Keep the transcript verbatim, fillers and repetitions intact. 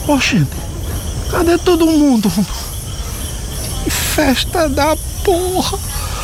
Oxente, cadê todo mundo? Que festa da porra!